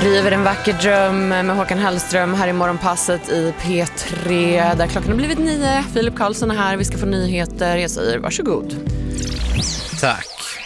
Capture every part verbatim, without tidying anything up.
River en vacker dröm med Håkan Hellström här i morgonpasset i P tre där klockan har blivit nio. Filip Karlsson är här, vi ska få nyheter. Jag säger varsågod. Tack.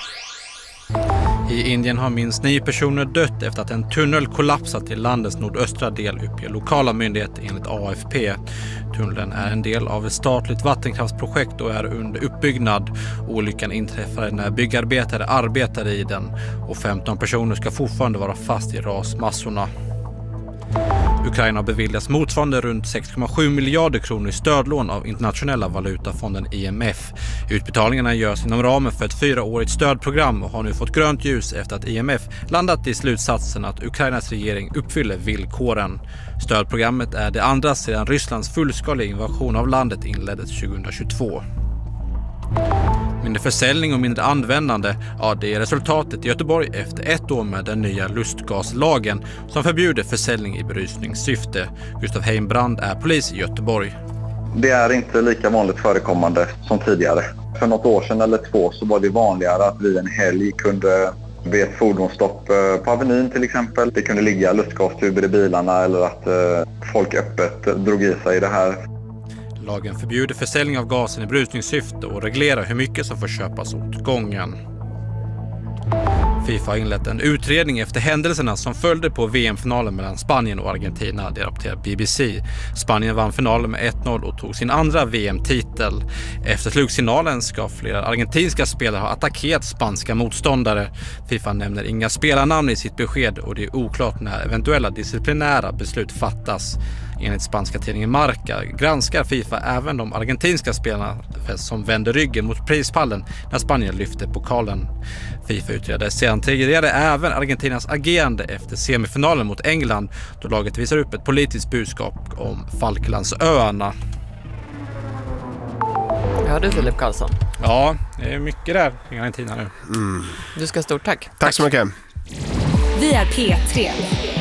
I Indien har minst nio personer dött efter att en tunnel kollapsat i landets nordöstra del, uppger lokala myndigheter enligt A F P. Tunneln är en del av ett statligt vattenkraftsprojekt och är under uppbyggnad. Olyckan inträffade när byggarbetare arbetade i den och femton personer ska fortfarande vara fast i rasmassorna. Ukraina har beviljats motsvarande runt sex komma sju miljarder kronor i stödlån av internationella valutafonden I M F. Utbetalningarna görs inom ramen för ett fyraårigt stödprogram och har nu fått grönt ljus efter att I M F landat i slutsatsen att Ukrainas regering uppfyller villkoren. Stödprogrammet är det andra sedan Rysslands fullskaliga invasion av landet inleddes tjugohundratjugotvå. Mindre försäljning och mindre användande, ja det är resultatet i Göteborg efter ett år med den nya lustgaslagen som förbjuder försäljning i berusningssyfte. Gustav Heimbrand är polis i Göteborg. Det är inte lika vanligt förekommande som tidigare. För något år sedan eller två så var det vanligare att vid en helg kunde vid ett fordonsstopp på Avenyn till exempel, det kunde ligga lustgastuber i bilarna eller att folk öppet drog i sig det här. Lagen förbjuder försäljning av gasen i berusningssyfte och reglerar hur mycket som får köpas åt gången. FIFA har inlett en utredning efter händelserna som följde på V M-finalen mellan Spanien och Argentina, det rapporterar B B C. Spanien vann finalen med ett noll och tog sin andra V M-titel. Efter slutsignalen ska flera argentinska spelare ha attackerat spanska motståndare. FIFA nämner inga spelarnamn i sitt besked och det är oklart när eventuella disciplinära beslut fattas. Enligt spanska tidningen Marca granskar FIFA även de argentinska spelarna som vände ryggen mot prispallen när Spanien lyfte pokalen. FIFA utredde sedan tidigare även Argentinas agerande efter semifinalen mot England då laget visar upp ett politiskt budskap om Falklandsöarna. Ja du Filip Karlsson. Ja, det är mycket där i Argentina nu. Mm. Du ska ha stort tack. Tack så mycket. Vi är P tre.